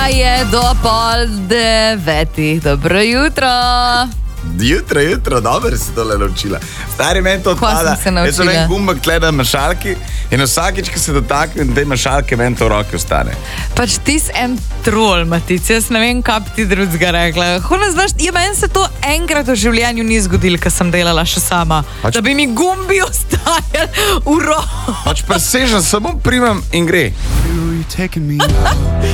Ura je do 8:30. Dobro jutro. Jutro, dobro si tole naučila. Stari meni to odpada. Kaj sem se naučila? Jaz sem en gumbek tle na mašalki in vsakič, ko se dotaknem te mašalke, meni to v roki ostane. Pač ti si en trol, Matic, jaz ne vem, kaj bi ti drugega rekla. Meni se to enkrat v življenju ni zgodilo, ker sem delala še sama. Pač- Da bi mi gumbi ostajali v roki. Pač presežem, samo primem in gre.